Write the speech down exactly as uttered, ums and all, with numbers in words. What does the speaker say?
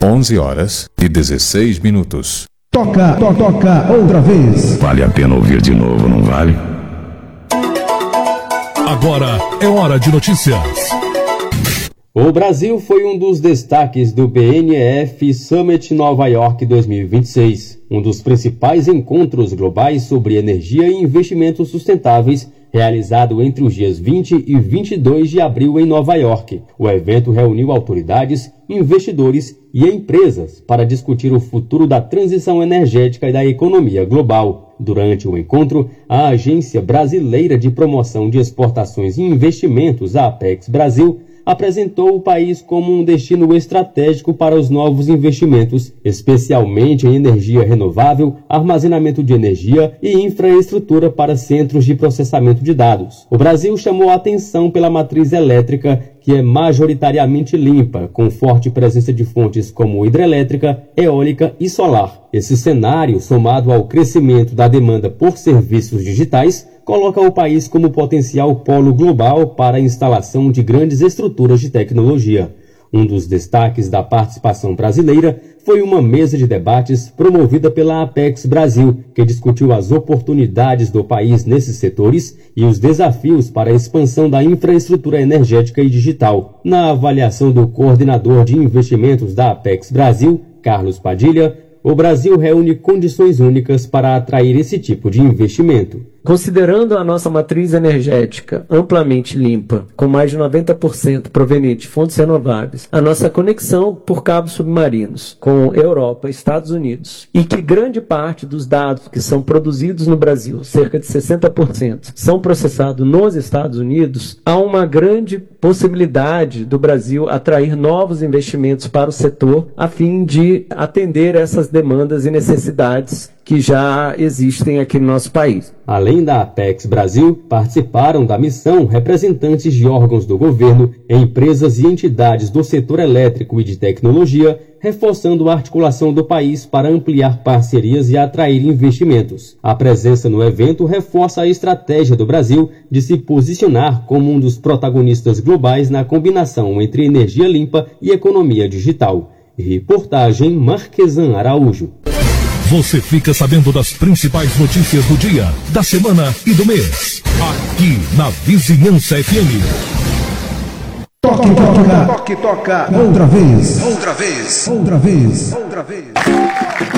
onze horas e dezesseis minutos. Toca, to, toca, outra vez. Vale a pena ouvir de novo, não vale? Agora é hora de notícias. O Brasil foi um dos destaques do B N E F Summit Nova York dois mil e vinte e seis, um dos principais encontros globais sobre energia e investimentos sustentáveis, realizado entre os dias vinte e vinte e dois de abril em Nova York. O evento reuniu autoridades, investidores e empresas para discutir o futuro da transição energética e da economia global. Durante o encontro, a Agência Brasileira de Promoção de Exportações e Investimentos, a Apex Brasil, apresentou o país como um destino estratégico para os novos investimentos, especialmente em energia renovável, armazenamento de energia e infraestrutura para centros de processamento de dados. O Brasil chamou a atenção pela matriz elétrica, que é majoritariamente limpa, com forte presença de fontes como hidrelétrica, eólica e solar. Esse cenário, somado ao crescimento da demanda por serviços digitais, coloca o país como potencial polo global para a instalação de grandes estruturas de tecnologia. Um dos destaques da participação brasileira foi uma mesa de debates promovida pela Apex Brasil, que discutiu as oportunidades do país nesses setores e os desafios para a expansão da infraestrutura energética e digital. Na avaliação do coordenador de investimentos da Apex Brasil, Carlos Padilha, o Brasil reúne condições únicas para atrair esse tipo de investimento. Considerando a nossa matriz energética amplamente limpa, com mais de noventa por cento proveniente de fontes renováveis, a nossa conexão por cabos submarinos com Europa e Estados Unidos, e que grande parte dos dados que são produzidos no Brasil, cerca de sessenta por cento, são processados nos Estados Unidos, há uma grande possibilidade do Brasil atrair novos investimentos para o setor a fim de atender essas demandas e necessidades que já existem aqui no nosso país. Além da Apex Brasil, participaram da missão representantes de órgãos do governo, empresas e entidades do setor elétrico e de tecnologia, reforçando a articulação do país para ampliar parcerias e atrair investimentos. A presença no evento reforça a estratégia do Brasil de se posicionar como um dos protagonistas globais na combinação entre energia limpa e economia digital. Reportagem Marquesan Araújo. Você fica sabendo das principais notícias do dia, da semana e do mês. Aqui na Vizinhança F M. Toque, toca, toque, toca. Outra vez. Outra vez. Outra vez. Outra vez.